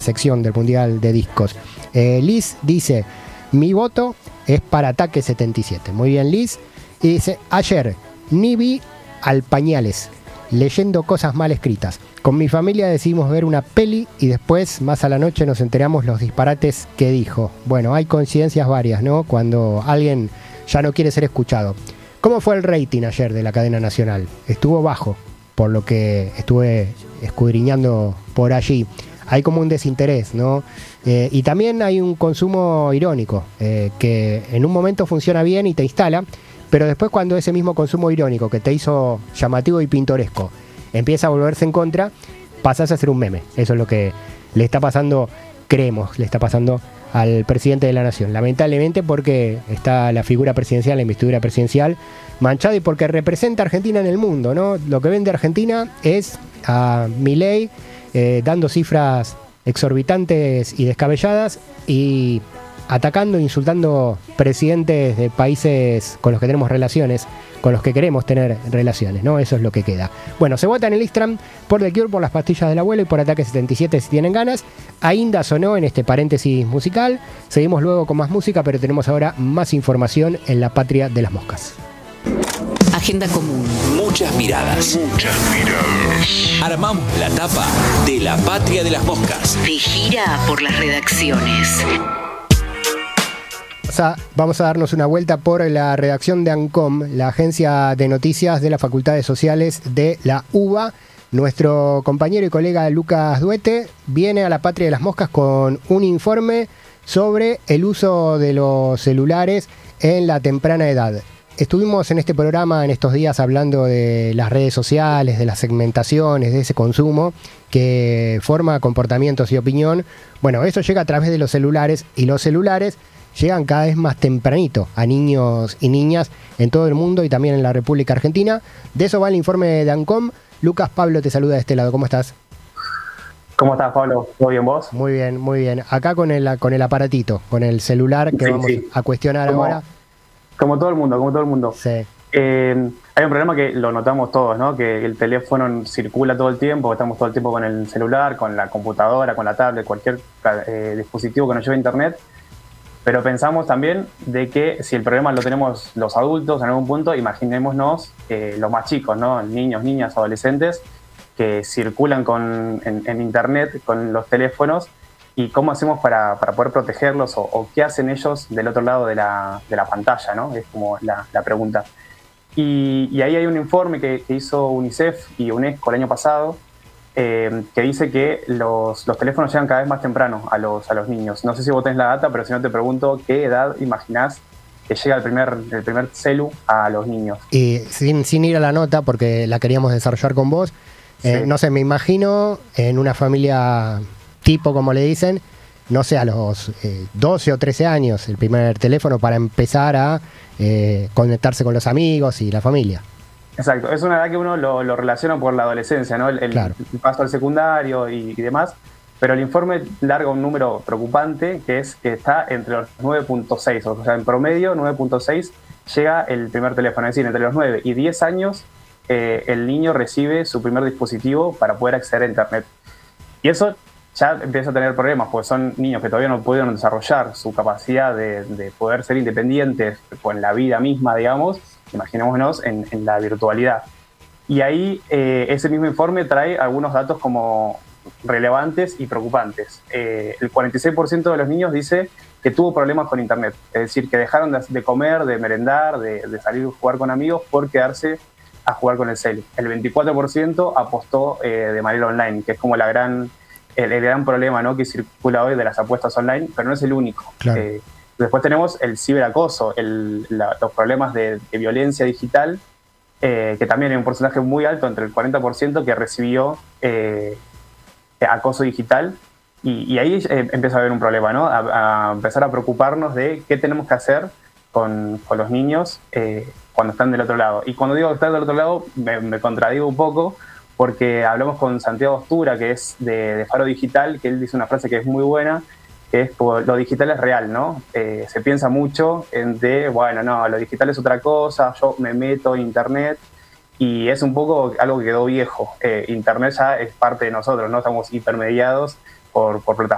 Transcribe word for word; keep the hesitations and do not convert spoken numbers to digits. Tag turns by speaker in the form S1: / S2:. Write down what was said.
S1: sección del Mundial de Discos. Eh, Liz dice, mi voto es para Ataque setenta y siete. Muy bien, Liz. Y dice, ayer ni vi al Pañales leyendo cosas mal escritas. Con mi familia decidimos ver una peli y después, más a la noche, nos enteramos los disparates que dijo. Bueno, hay coincidencias varias, ¿no? Cuando alguien ya no quiere ser escuchado. ¿Cómo fue el rating ayer de la cadena nacional? Estuvo bajo, por lo que estuve escudriñando por allí. Hay como un desinterés, ¿no? Eh, y también hay un consumo irónico, eh, que en un momento funciona bien y te instala, pero después cuando ese mismo consumo irónico que te hizo llamativo y pintoresco empieza a volverse en contra, pasás a ser un meme. Eso es lo que le está pasando, creemos, le está pasando al presidente de la nación. Lamentablemente porque está la figura presidencial, la investidura presidencial, manchada y porque representa a Argentina en el mundo, ¿no? Lo que vende Argentina es a Milei eh, dando cifras exorbitantes y descabelladas y atacando e insultando presidentes de países con los que tenemos relaciones, con los que queremos tener relaciones, ¿no? Eso es lo que queda. Bueno, se vota en el Instagram por The Cure, por las pastillas del abuelo y por Ataque setenta y siete si tienen ganas. Ainda sonó en este paréntesis musical. Seguimos luego con más música, pero tenemos ahora más información en La Patria de las Moscas.
S2: Agenda común.
S3: Muchas miradas.
S4: Muchas miradas.
S3: Armamos la tapa de La Patria de las Moscas.
S2: De gira por las redacciones.
S1: Vamos a darnos una vuelta por la redacción de ANCOM, la agencia de noticias de las Facultades Sociales de la UBA. Nuestro compañero y colega Lucas Duete viene a La Patria de las Moscas con un informe sobre el uso de los celulares en la temprana edad. Estuvimos en este programa en estos días hablando de las redes sociales, de las segmentaciones, de ese consumo que forma comportamientos y opinión. Bueno, eso llega a través de los celulares y los celulares llegan cada vez más tempranito a niños y niñas en todo el mundo y también en la República Argentina. De eso va el informe de ANCOM. Lucas, Pablo te saluda de este lado. ¿Cómo estás?
S5: ¿Cómo estás, Pablo? ¿Todo bien vos?
S1: Muy bien, muy bien. Acá con el, con el aparatito, con el celular que sí, vamos sí. a cuestionar
S5: como,
S1: ahora.
S5: Como todo el mundo, como todo el mundo.
S1: Sí.
S5: Eh, hay un problema que lo notamos todos, ¿no? Que el teléfono circula todo el tiempo, estamos todo el tiempo con el celular, con la computadora, con la tablet, cualquier eh, dispositivo que nos lleve a internet. Pero pensamos también de que si el problema lo tenemos los adultos en algún punto, imaginémonos eh, los más chicos, ¿no? Niños, niñas, adolescentes que circulan con, en, en internet con los teléfonos y cómo hacemos para, para poder protegerlos o, o qué hacen ellos del otro lado de la, de la pantalla, ¿no? Es como la, la pregunta. Y, y ahí hay un informe que, que hizo UNICEF y UNESCO el año pasado, Eh, que dice que los, los teléfonos llegan cada vez más temprano a los, a los niños. No sé si vos tenés la data, pero si no te pregunto, ¿qué edad imaginás que llega el primer, el primer celu a los niños?
S1: Y sin, sin ir a la nota, porque la queríamos desarrollar con vos, eh, sí. no sé, me imagino en una familia tipo, como le dicen, no sé, a los eh, doce o trece años, el primer teléfono para empezar a eh, conectarse con los amigos y la familia.
S5: Exacto, es una edad que uno lo, lo relaciona por la adolescencia, ¿no? El,
S1: claro.
S5: el paso al secundario y, y demás, pero el informe larga un número preocupante que es que está entre los nueve punto seis, o sea, en promedio nueve punto seis llega el primer teléfono, es decir, entre los nueve y diez años eh, el niño recibe su primer dispositivo para poder acceder a internet. Y eso ya empieza a tener problemas, porque son niños que todavía no pudieron desarrollar su capacidad de, de poder ser independientes con la vida misma, digamos, imaginémonos en, en la virtualidad. Y ahí eh, ese mismo informe trae algunos datos como relevantes y preocupantes. Eh, el cuarenta y seis por ciento de los niños dice que tuvo problemas con internet, es decir, que dejaron de, de comer, de merendar, de, de salir a jugar con amigos por quedarse a jugar con el celu. El veinticuatro por ciento apostó eh, de manera online, que es como la gran, el, el gran problema, ¿no?, que circula hoy de las apuestas online, pero no es el único.
S1: Claro.
S5: Eh, Después tenemos el ciberacoso, el, la, los problemas de, de violencia digital, eh, que también hay un porcentaje muy alto, entre el cuarenta por ciento, que recibió eh, acoso digital. Y, y ahí eh, empieza a haber un problema, ¿no? A, a empezar a preocuparnos de qué tenemos que hacer con, con los niños eh, cuando están del otro lado. Y cuando digo que están del otro lado, me, me contradigo un poco, porque hablamos con Santiago Ostura, que es de, de Faro Digital, que él dice una frase que es muy buena, que es por, lo digital es real, ¿no? Eh, se piensa mucho en de, bueno, no, lo digital es otra cosa, yo me meto en internet y es un poco algo que quedó viejo. Eh, internet ya es parte de nosotros, ¿no? Estamos hipermediados por, por plataformas